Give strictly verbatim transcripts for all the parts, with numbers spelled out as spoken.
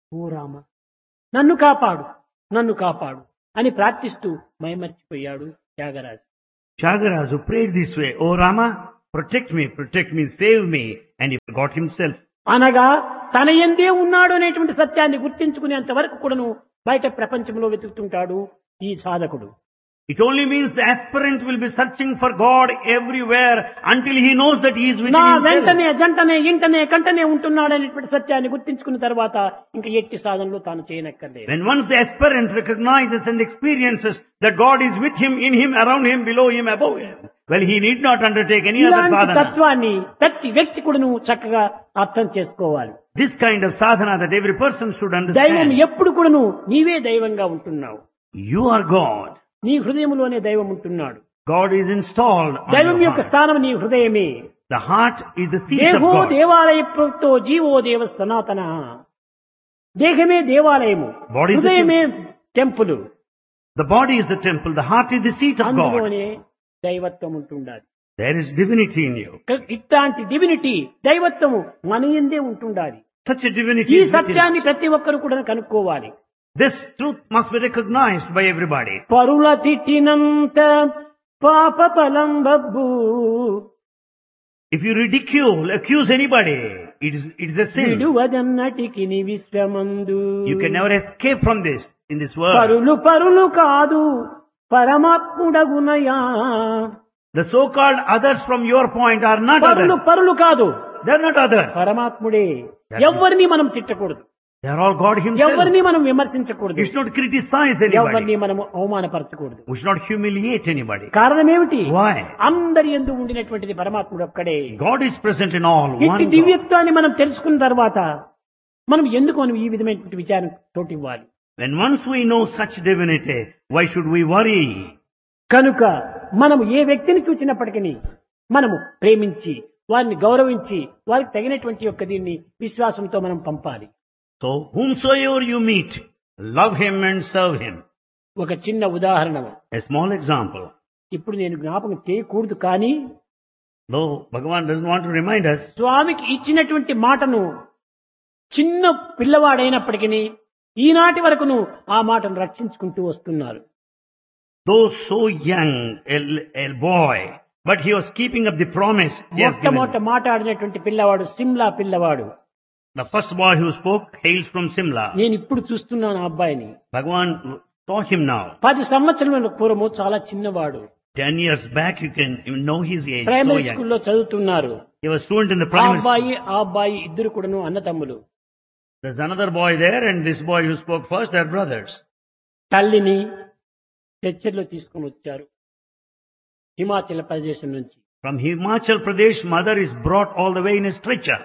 ఓ రామ, నన్ను కాపాడు, నన్ను కాపాడు అని ప్రార్థిస్తూ మైమర్చిపోయాడు Tyagaraju. Tyagaraja prayed this way, "Oh Rama, protect me, protect me, save me," and he forgot himself. అనగా తన ఎందే ఉన్నాడు అనేటువంటి సత్యాన్ని గుర్తించుకునేంత వరకు కూడాను బయట ప్రపంచంలో వెతుకుతుంటాడు ఈ సాధకుడు. It only means the aspirant will be searching for God everywhere until he knows that he is within నా himself. వెంటనే జంటనే ఇంటనే కంటనే ఉంటున్నాడు అనేటువంటి సత్యాన్ని గుర్తించుకున్న తర్వాత ఇంకా ఎట్టి సాధనలో తాను చేయనక్కర్లేదు. When once the aspirant recognizes and experiences that God is with him, in him, around him, below him, above him, well, he need not undertake any other ఇలాంటి sadhana. తత్వాన్ని ప్రతి వ్యక్తి కూడాను చక్కగా అర్థం చేసుకోవాలి. This kind of sadhana that every person should దైవం understand. ఎప్పుడు కూడాను నీవే దైవంగా ఉంటున్నావు. You are God. నీ హృదయంలోనే దైవం ఉంటున్నాడు. God is installed on దైవం your యొక్క heart. స్థానం నీ హృదయమే. The heart is the seat of దేహో God. దేవాలయ ప్రోక్తో జీవో దేవ సనాతన. దేహమే దేవాలయము, Body is the హృదయమే temple. The body is the temple, the heart is the seat of God. అందులోనే దైవత్వం ఉంటుండాలి. There is divinity in you. ఇట్లాంటి డివినిటీ దైవత్వము మన యందే ఉంటుండాలి. Such a divinity ఈ is within సత్యాన్ని us. ప్రతి ఒక్కరు కూడా కనుక్కోవాలి. This truth must be recognized by everybody. పరుల తిట్టినంత పాప ఫలం Babbu. If you ridicule, accuse anybody, it is, it is a sin. విడువదన్నటికి ని విశ్వమందు. You can never escape from this in this world. పరులు పరులు కాదు పరమాత్ముడగునయా. The so-called others from your point are not పరులు others. పరులు కాదు, They are not others. పరమాత్ముడే. ఎవరిని మనం తిట్టకూడదు, They are all God himself. ఎవరిని మనం విమర్శించకూడదు, You should not criticize ఎవరిని anybody. మనం అవమానపరచకూడదు. We should not humiliate anybody. కారణం ఏమిటి? Why? అందరి యందు ఉండినటువంటిది పరమాత్ముడు ఒక్కడే. God is present in all. ఇట్టి One God. దివ్యత్వాన్ని మనం తెలుసుకున్న తర్వాత మనం ఎందుకు మనం ఈ విధమైనటువంటి విచారం తోటి ఇవ్వాలి? When once we know such divinity, why should we worry? కనుక మనము ఏ వ్యక్తిని చూసినప్పటికీ మనము ప్రేమించి వారిని గౌరవించి వారికి తగినటువంటి యొక్క దీన్ని విశ్వాసంతో మనం పంపాలి. So whomsoever you meet, love him and serve him. ఒక చిన్న ఉదాహరణ, A small example. ఇప్పుడు నేను జ్ఞాపకం చేయకూడదు, కానీ Though Bhagavan doesn't want to remind us, స్వామికి ఇచ్చినటువంటి మాటను చిన్న పిల్లవాడైనప్పటికీ ఈనాటి వరకును ఆ మాటను రక్షించుకుంటూ వస్తున్నారు. though so young, a, a boy, but he was keeping up the promise he has given. మొట్టమొదట మాట్లాడినటువంటి పిల్లవాడు సిమ్లా పిల్లవాడు. The first boy who spoke hails from Simla. నేను ఇప్పుడు చూస్తున్నాను ఆ అబ్బాయిని. Bhagavan saw him now. పది సంవత్సరాల పూర్వము చాలా చిన్నవాడు. Ten years back, you can even know his age. So primary young. స్కూల్లో చదువుతున్నారు. He was student in the ఆ primary school. అబ్బాయి ఆ అబ్బాయి ఇద్దరు కూడాను అన్నతమ్ములు. There's another boy there, and this boy who spoke first, they're brothers. తల్లిని చర్చల్లో తీసుకుని వచ్చారు హిమాచల్ ప్రదేశం నుంచి. From Himachal Pradesh, mother is brought all the way in a stretcher.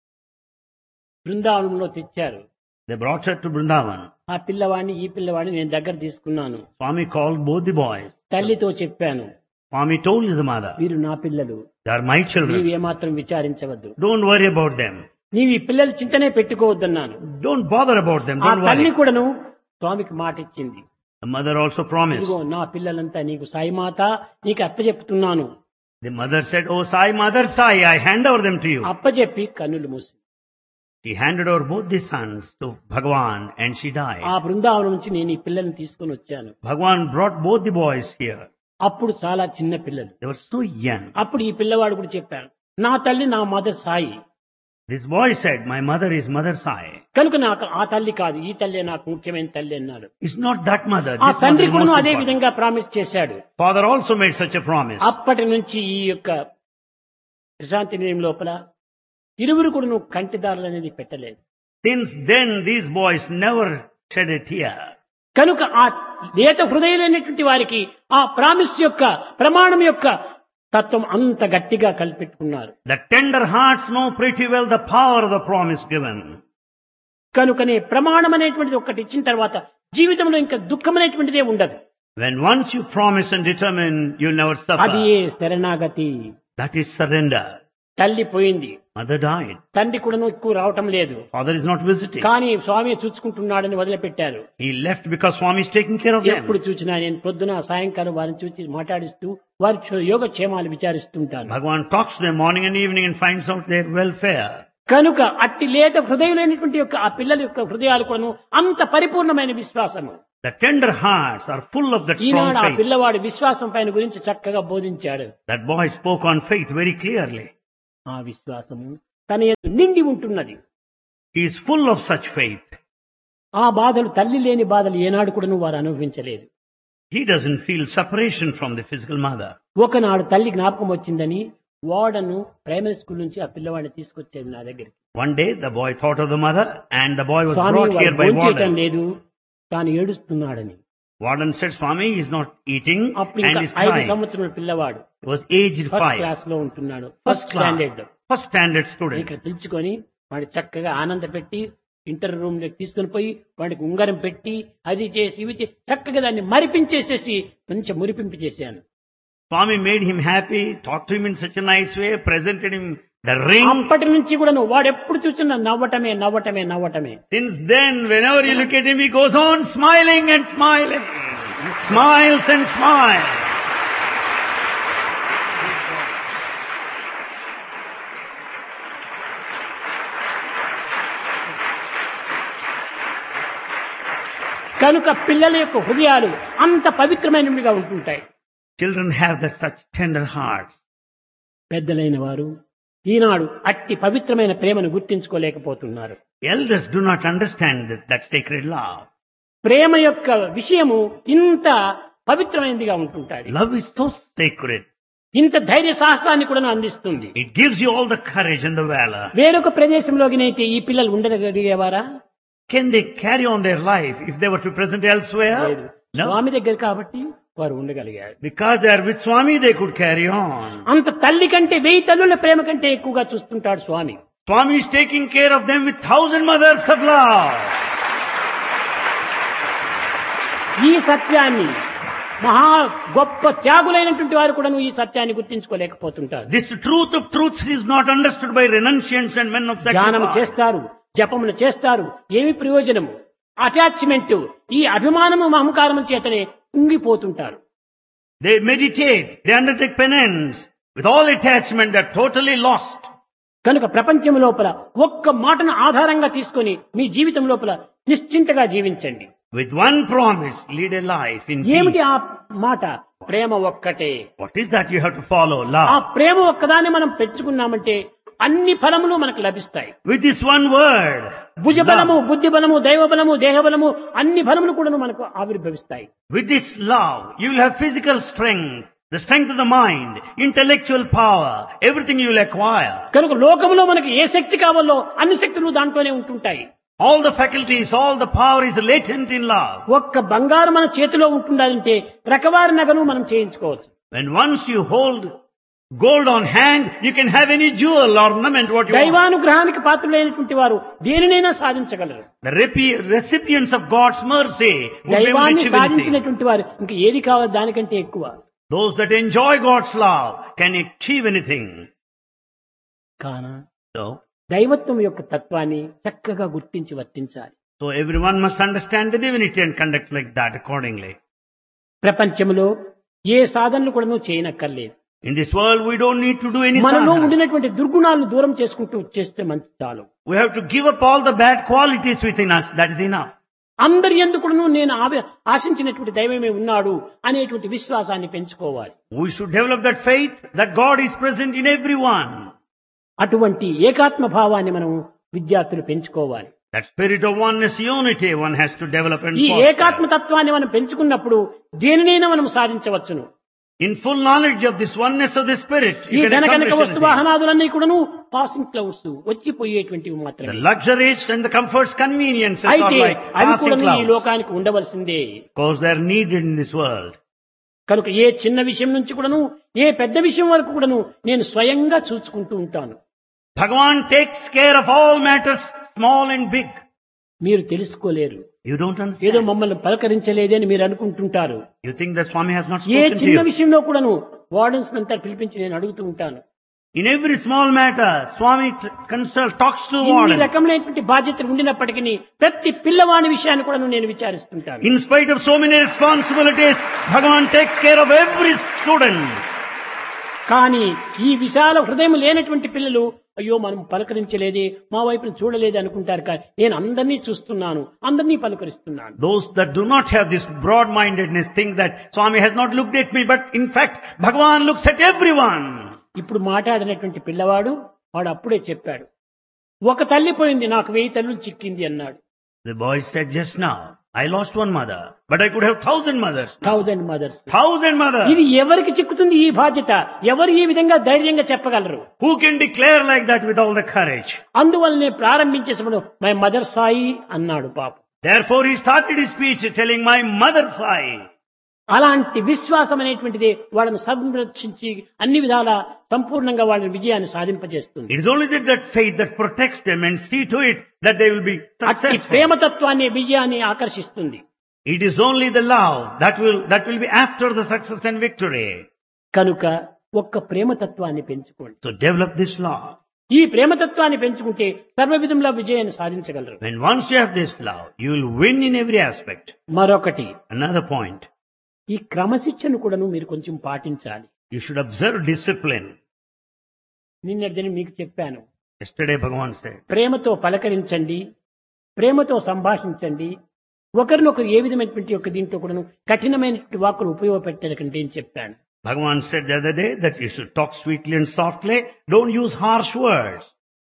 బృందావనంలో తెచ్చారు. They brought her to Vrindavan. ఆ పిల్లవాడిని ఈ పిల్లవాడిని నేను దగ్గర తీసుకున్నాను. Swami called both the boys. తల్లితో చెప్పాను, Swami told the mother, వీరు నా పిల్లలు, they are my నీవు children. ఏమాత్రం విచారించవద్దు, Don't worry about them. నీవు ఈ పిల్లల చింతనే పెట్టుకోవద్దన్నాను. Don't bother about them. ఆ Don't తల్లి worry. కూడాను స్వామికి మాట ఇచ్చింది. The mother also promised. ఇదిగో నా పిల్లలంతా నీకు సాయిమాత నీకు అప్పచెప్తున్నాను. The mother said, "Oh Sai, Mother Sai, I hand over them to you." అప్పచెప్పి కన్నులు మూసి She handed over both the sons to Bhagavan and she died. ఆ బృందావనం నుంచి నేను ఈ పిల్లల్ని తీసుకొని వచ్చాను. Bhagavan brought both the boys here. అప్పుడు చాలా చిన్న పిల్లలు. They were so young. అప్పుడు ఈ పిల్లవాడు కూడా చెప్పాడు, నా తల్లి నా mother Sai, This boy said, "My mother is Mother Sai." కనుక నాకు ఆ తల్లి కాదు ఈ తల్లి నాకు ముఖ్యమైన తల్లి అన్నాడు. It's not that mother. ఆ This తండ్రి mother is కూడా most అదే important. విధంగా ప్రామిస్ చేశాడు. Father also made such a promise. అప్పటి నుంచి ఈ యొక్క ప్రశాంతి నిలయం లోపల ఇరువురు కూడా నువ్వు కంటిదారులు అనేది పెట్టలేదు. Since then, these boys never shed a tear. కనుక ఆ లేత హృదయులైనటువంటి వారికి ఆ ప్రామిస్ యొక్క ప్రమాణం యొక్క తత్వం అంత గట్టిగా కలిపెట్టుకున్నారు. The tender hearts know pretty well the power of the promise given. కనుకనే ప్రమాణం అనేటువంటిది ఒక్కటి ఇచ్చిన తర్వాత జీవితంలో ఇంకా దుఃఖం అనేటువంటిదే ఉండదు. When once you promise and determine, you'll never అది suffer. ఏ శరణాగతి. That is surrender. తల్లి పోయింది, Mother died. తండ్రి కూడా ఎక్కువ రావటం లేదు, Father is not visiting. కానీ స్వామి చూసుకుంటున్నాడని వదిలిపెట్టారు. He left because Swami is taking care of them. ఎప్పుడు చూసినా నేను పొద్దున సాయంకాలం వారిని చూసి మాట్లాడిస్తూ వారి యోగక్షేమాలు విచారిస్తుంటాను. Bhagavan talks to them morning and evening and finds out their welfare. కనుక అట్టి లేత హృదయులైనటువంటి యొక్క ఆ పిల్లల యొక్క హృదయాలు కూడాను అంత పరిపూర్ణమైన విశ్వాసము. The tender hearts are full of that strong ఈనాడు ఆ faith. పిల్లవాడి విశ్వాసం పైన గురించి చక్కగా బోధించాడు. That boy spoke on faith very clearly. ఆ విశ్వాసము తన యందు నిండి ఉంటున్నది. He is full of such faith. ఆ బాధలు తల్లి లేని బాధలు ఏనాడు కూడాను వారు అనుభవించలేదు. He doesn't feel separation from the physical mother. ఒకనాడు తల్లి జ్ఞాపకం వచ్చిందని వాడను ప్రైమరీ స్కూల్ నుంచి ఆ పిల్లవాడిని తీసుకొచ్చేది నా దగ్గరికి. One day the boy thought of the mother and the boy was Swamy brought here by వాడు భోంచేయటం warden. లేదు, తాను ఏడుస్తున్నాడని. Warden said, Swami is not eating అప్పుడు and ఇంకా is ఐదు crying. సంవత్సరాల పిల్లవాడు He was aged first five. Class లో ఉంటున్నాడు, First first class. Standard. First standard student. ఇక్కడ పిలుచుకొని వాడి చక్కగా ఆనంద పెట్టి ఇంటర్ రూమ్ లోకి తీసుకొని పోయి వాడికి ఉంగరం పెట్టి అది చేసి ఇవి చేసి చక్కగా దాన్ని మరిపించేసేసి మంచి మురిపింపు చేశాను. Swami made him happy, talked to him in such a nice way, presented him the ring. అప్పటి నుంచి కూడా నువ్వు వాడు ఎప్పుడు చూసినా నవ్వటమే నవ్వటమే నవ్వటమే. Since then, whenever you look at him, he goes on smiling and smiling. Smiles and smiles. కనుక పిల్లల యొక్క హృదయాలు అంత పవిత్రమైనవిగా ఉంటుంటాయి. Children have the such tender hearts. పెద్దలైన వారు ఈనాడు అట్టి పవిత్రమైన ప్రేమను గుర్తించుకోలేకపోతున్నారు. Elders do not understand that, that sacred love. ప్రేమ యొక్క విషయము ఇంత పవిత్రమైనదిగా ఉంటుంటాయి. Love is so sacred. ఇంత ధైర్య సాహసాన్ని కూడా అందిస్తుంది. It gives you all the courage and the valor. వేరొక ప్రదేశంలోకినైతే ఈ పిల్లలు ఉండగలిగేవారా? Can they carry on their life if they were to present elsewhere? లేదు. No. స్వామి దగ్గర కాబట్టి వారు ఉండగలిగారు. Because they are with Swami, they could carry on. అంత తల్లి కంటే వెయ్యి తల్లుల ప్రేమ కంటే ఎక్కువగా చూస్తుంటాడు స్వామి. Swami is taking care of them with thousand mothers of love. ఈ సత్యాన్ని మహా గొప్ప త్యాగులైనటువంటి వారు కూడా ఈ సత్యాన్ని గుర్తించుకోలేకపోతుంటారు. This truth of truths is not understood by renunciants and men of ధ్యానం sacrifice. చేస్తారు, జపములు చేస్తారు, ఏమి ప్రయోజనము? అటాచ్మెంట్, ఈ అభిమానము అహంకారము చేతనే కుంగిపోతుంటారు. They meditate, they undertake penance. With all attachment, they are totally lost. కనుక ప్రపంచం లోపల ఒక్క మాటను ఆధారంగా తీసుకొని మీ జీవితం లోపల నిశ్చింతగా జీవించండి. With one promise, lead a life in ఏమిటి peace. ఆ మాట? ప్రేమ ఒక్కటే. What is that you have to follow? ఆ Love. ప్రేమ ఒక్కదాన్ని మనం పెంచుకున్నామంటే అన్ని ఫలములు మనకు లభిస్తాయి. With this one word, భుజ బలము, love. బుద్ధి బలము, దైవ బలము, దేహ బలము, అన్ని బలములు కూడా మనకు ఆవిర్భవిస్తాయి. With this love, you will have physical strength, the strength of the mind, intellectual power, everything you will acquire. కనుక లోకములో మనకు ఏ శక్తి కావాలో అన్ని శక్తులు దాంట్లోనే ఉంటుంటాయి. All the faculties, all the power is latent in love. ఒక్క బంగారం మన చేతిలో ఉంటుండాలంటే రకవారి నగను మనం చేయించుకోవచ్చు. When once you hold gold on hand, you can have any jewel ornament what you want. దైవానుగ్రహానికి పాత్రులైనటువంటి వారు దేనినైనా సాధించగలరు. The repi- recipients of God's mercy will be able to దైవాన్ని achieve anything. సాధించినటువంటి వారు ఇంక ఏది కావాలి దానికంటే ఎక్కువ. Those that enjoy God's love can achieve anything. కాన So, దైవత్వం యొక్క తత్వాన్ని చక్కగా గుర్తించి వర్తించాలి. so everyone must understand the divinity and conduct like that accordingly. ప్రపంచంలో ఏ సాధనలు కూడా చేయనక్కర్లేదు. In this world, we don't need to do any మనలో sadhana. ఉండినటువంటి దుర్గుణాలను దూరం చేసుకుంటూ చేస్తే మంచి చాలు. We have to give up all the bad qualities within us. That is enough. అందరి ఎందుకును నేను ఆవి- ఆశించినటువంటి దైవమే ఉన్నాడు అనేటువంటి విశ్వాసాన్ని పెంచుకోవాలి. We should develop that faith that God is present in everyone. అటువంటి ఏకాత్మ భావాన్ని మనం విద్యార్థులు పెంచుకోవాలి. That spirit of oneness, unity, one has to develop and ఈ foster. ఏకాత్మ తత్వాన్ని మనం పెంచుకున్నప్పుడు దేనినైనా మనం సాధించవచ్చును. In full knowledge of this oneness of the spirit, ఈ you can ధనకనక accomplish వస్తు anything. వాహనాదులన్నీ కూడాను పాసింగ్ క్లౌడ్స్ వచ్చిపోయేటువంటివి The మాత్రమే. luxuries and the comforts, conveniences are అయితే like అవి passing కూడా ఈ clouds. లోకానికి ఉండవలసిందే. Because they are needed in this world. కనుక ఏ చిన్న విషయం నుంచి కూడాను ఏ పెద్ద విషయం వరకు కూడాను నేను స్వయంగా చూసుకుంటూ ఉంటాను. Bhagavan takes care of all matters, small and big. మీరు తెలుసుకోలేరు. You don't ఏదో understand. మమ్మల్ని పలకరించలేదని మీరు అనుకుంటుంటారు. You think that Swami has not A spoken to చిన్న you. విషయంలో కూడాను వార్డెన్స్ అంతా పిలిపించి నేను అడుగుతూ ఉంటాను. In every small matter, Swami t- consult, talks to ఇన్ని warden. రకమైనటువంటి బాధ్యతలు ఉండినప్పటికీ ప్రతి పిల్లవాని విషయాన్ని కూడా నేను విచారిస్తుంటాను. In spite of so many responsibilities, Bhagavan takes care of every student. కానీ ఈ విశాల హృదయం లేనటువంటి పిల్లలు అయ్యో మనం పలకరించలేదే, మా వైపును చూడలేదు అనుకుంటారు. కానీ నేను అందరినీ చూస్తున్నాను, అందరినీ పలకరిస్తున్నాను. Those that do not have this broad-mindedness think that Swami has not looked at me, but in fact, Bhagavan looks at everyone. ఇప్పుడు మాట్లాడినటువంటి పిల్లవాడు వాడు అప్పుడే చెప్పాడు, ఒక తల్లి పోయింది, నాకు వెయ్యి తల్లులు చిక్కింది అన్నాడు. The boy said just now, I lost one mother, but I could have thousand mothers. Thousand mothers. Thousand mothers. ఇది ఎవరికి చిక్కుతుంది ఈ బాధ్యత? ఎవరు ఈ విధంగా ధైర్యంగా చెప్పగలరు? Who can declare like that with all the courage? అందువల్లనే ప్రారంభించేసినప్పుడు మై మదర్ సాయి అన్నాడు పాపం. Therefore he started his speech telling my mother Sai. అలాంటి విశ్వాసం అనేటువంటిది వాళ్ళని సంరక్షించి అన్ని విధాల సంపూర్ణంగా వాళ్ళ విజయాన్ని సాధింపజేస్తుంది. It is only that, that faith that protects them and see to it that they will be అట్టి successful. ప్రేమతత్వాన్ని విజయాన్ని ఆకర్షిస్తుంది. It is only the love that will, that will be after the success and victory. కనుక ఒక్క ప్రేమతత్వాన్ని పెంచుకోండి. So develop this love. ఈ ప్రేమతత్వాన్ని పెంచుకుంటే సర్వ విధంలో విజయాన్ని సాధించగలరు. When once you have this love, you will win in every aspect. మరొకటి, Another point, ఈ క్రమశిక్షణ కూడాను మీరు కొంచెం పాటించాలి. you should observe discipline. నిన్నటిదని మీకు చెప్పాను, Yesterday Bhagavan said, ప్రేమతో పలకరించండి, ప్రేమతో సంభాషించండి. ఒకరినొకరు ఏ విధమైనటువంటి యొక్క దీంట్లో కూడాను కఠినమైనటువంటి వాక్కులు ఉపయోగపెట్టకండి అని చెప్పాను. Bhagavan said the other day that you should talk sweetly and softly, don't use harsh words.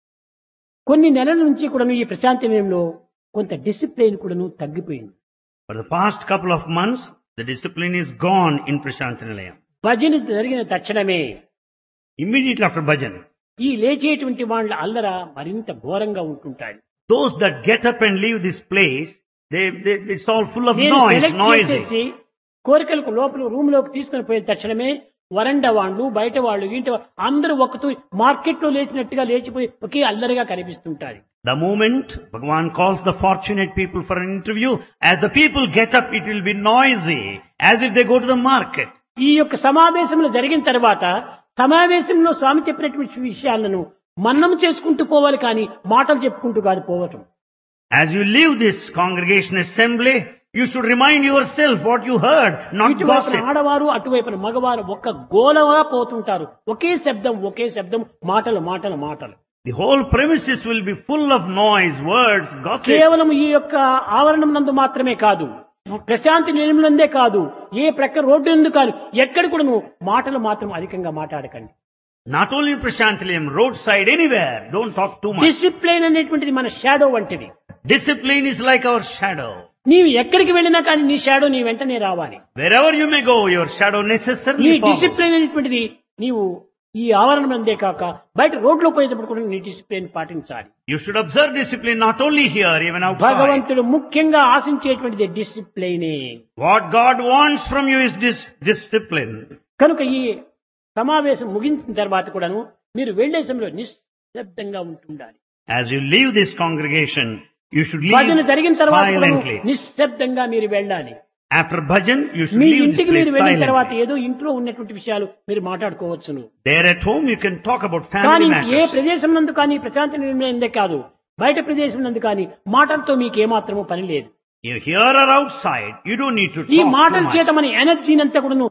కొన్ని నెలల నుంచి కూడాను ఈ ప్రశాంతి నిలయంలో కొంత డిసిప్లిన్ కూడాను తగ్గిపోయింది. For the past couple of months, the discipline is gone in Prashant Nilayam. భజన జరిగిన తక్షణమే Immediately after bhajan, ఈ లేచేటువంటి వాళ్ళ అల్లర మరింత ఘోరంగా ఉంటుంటాయి. those that get up and leave this place, they, they it's all full of నేను noise, సెలెక్ట్ noisy. చేసేసి కోరికలకు లోపల రూమ్ లోకి తీసుకుని పోయిన తక్షణమే వరండా వాళ్ళు, బయట వాళ్ళు, ఇంటి వాళ్ళు అందరూ ఒకతూ మార్కెట్ లో లేచినట్టుగా లేచిపోయి ఒకే అల్లరిగా కనిపిస్తుంటారు. The moment Bhagavan calls the fortunate people for an interview, as the people get up, it will be noisy, as if they go to the market. ఈ యొక్క సమావేశంలో జరిగిన తర్వాత సమావేశంలో స్వామి చెప్పినటువంటి విషయాలను మన్నం చేసుకుంటూ పోవాలి, కానీ మాటలు చెప్పుకుంటూ కాదు పోవటం. As you leave this congregation assembly, you should remind yourself what you heard, not ఇటువైపున gossip. ఆడవారు అటువైపున మగవారు ఒక్క గోలగా పోతుంటారు. ఒకే శబ్దం, ఒకే శబ్దం, మాటలు మాటలు మాటలు. The whole premises will be full of noise, words, gossip. కేవలం ఈ యొక్క ఆవరణం నందు మాత్రమే కాదు, ప్రశాంతి నిలయంలోనే కాదు, ఏ ప్రక్క రోడ్డు ఎందుకు కాదు, ఎక్కడ కూడా నువ్వు మాటలు మాత్రం అధికంగా మాట్లాడకండి. Not only Prashanthalayam, roadside, anywhere, don't talk too much. Discipline అనేటువంటిది మన షాడో వంటిది. Discipline is like our shadow. నీవు ఎక్కడికి వెళ్ళినా కానీ నీ షాడో నీ వెంటనే రావాలి. Wherever you may go, your shadow నీ necessarily follows. డిసిప్లైన్ అనేటువంటిది నీవు ఈ ఆవరణం అందే కాక బయట రోడ్లో పోయేటప్పుడు కూడా నీ డిసిప్లైన్ పాటించాలి. You should observe discipline not only here, even outside. భగవంతుడు ముఖ్యంగా ఆశించేటువంటిది డిసిప్లైనే. What God wants from you is this discipline. కనుక ఈ సమావేశం ముగించిన తర్వాత కూడాను మీరు వెళ్లే సమయంలో నిశ్శబ్దంగా ఉంటుండాలి. As you leave this congregation, you should భజన leave జరిగిన తర్వాత కూడాను silently. నిశ్శబ్దంగా మీరు వెళ్ళాలి. After bhajan, you should me leave this ఇంటికి మీరు place వెళ్ళిన తర్వాత silently. ఏదో ఇంట్లో ఉన్నటువంటి విషయాలు మీరు మాట్లాడుకోవచ్చును. There at home, you can talk about కానీ family ఏ matters. ప్రదేశం నందు కానీ ప్రశాంతి నిలయందే కాదు, బయట ప్రదేశం నందు కానీ మాటలతో మీకు ఏమాత్రమూ పని లేదు. You here or outside, you don't need to ఈ talk మాటల too చేత much. మన ఎనర్జీని అంతా కూడా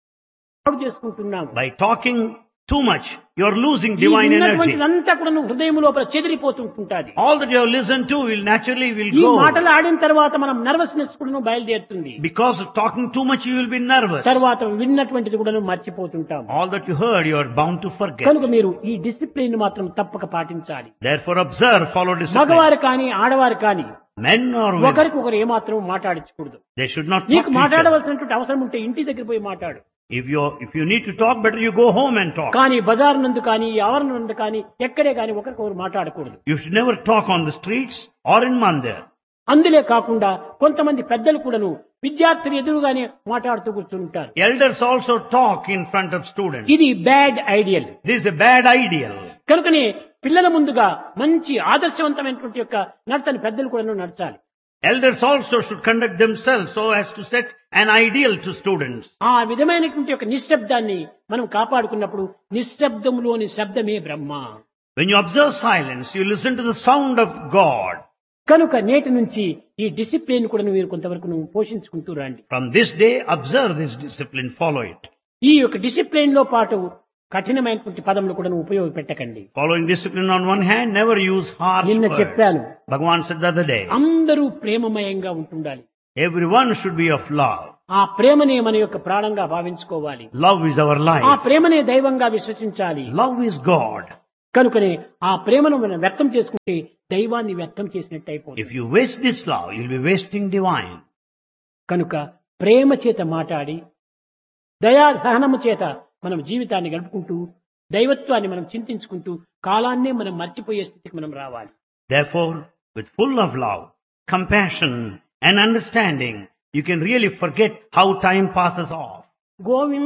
పాడు చేసుకుంటున్నాము. By talking too much, you are losing ఈ divine energy. ఉన్నటువంటిదంతా కూడా హృదయం లోపల చెదిరిపోతుంటుంటాది. All that you have listened to will naturally will ఈ go. మాటలు ఆడిన తర్వాత మనం నర్వస్నెస్ కూడా బయలుదేరుతుంది. Because of talking too much, you will be nervous. తర్వాత విన్నటువంటిది కూడా మర్చిపోతుంటాం. All that you heard, you are bound to forget. కనుక మీరు ఈ డిసిప్లిన్ మాత్రం తప్పక పాటించాలి. Therefore observe, follow discipline. మగవారు కానీ ఆడవారు కానీ Men or women, ఒకరికొకరు ఏమాత్రం మాట్లాడించకూడదు. they should not talk నీకు to each other. మాట్లాడవలసినటువంటి అవసరం ఉంటే ఇంటి దగ్గర పోయి మాట్లాడు. If you if you need to talk, better you go home and talk. కానీ బజార్ నందు కానీ ఆవరణ నందు కానీ ఎక్కడే కానీ ఒకరికొకరు మాట్లాడకూడదు. You should never talk on the streets or in mandir. అందులే కాకుండా కొంతమంది పెద్దలు కూడాను విద్యార్థులు ఎదురుగానే మాట్లాడుతూ కూర్చుంటారు. Elders also talk in front of students. ఇది bad ideal. This is a bad ideal. కనుకనే పిల్లల ముందుగా మంచి ఆదర్శవంతమైనటువంటి యొక్క నడతని పెద్దలు కూడాను నడచాలి. Elders also should conduct themselves so as to set an ideal to students. ఆ విధమైనటువంటి యొక్క నిశ్శబ్దాన్ని మనం కాపాడుకున్నప్పుడు నిశ్శబ్దములోని శబ్దమే బ్రహ్మ. When you observe silence, you listen to the sound of God. కనుక నేటి నుంచి ఈ డిసిప్లిన్ కూడా మీరు కొంతవరకు నువ్వు పోషించుకుంటూ రండి. From this day, observe this discipline, follow it. ఈ యొక్క డిసిప్లిన్ లో పాటు కఠినమైనటువంటి పదములు కూడా ఉపయోగపెట్టకండి. Following discipline on one hand, never use harsh నిన్న words. చెప్పాను, Bhagavan said the other day, అందరూ ప్రేమమయంగా ఉంటుండాలి. everyone should be of love. ఆ ప్రేమనే మన యొక్క ప్రాణంగా భావించుకోవాలి. Love is our ఆ life. ప్రేమనే దైవంగా విశ్వసించాలి. Love is God. కనుకనే ఆ ప్రేమను మనం వ్యక్తం చేసుకుంటే దైవాన్ని వ్యక్తం చేసినట్టు అయిపోతుంది. If you waste this love, you'll be wasting divine. కనుక ప్రేమ చేత మాట్లాడి దయా సహనము చేత మనం జీవితాన్ని గడుపుకుంటూ దైవత్వాన్ని మనం చింతించుకుంటూ కాలాన్నే మనం మర్చిపోయే స్థితికి మనం రావాలి. Therefore, with full of love, compassion and understanding, you can really forget how time passes off. Govinda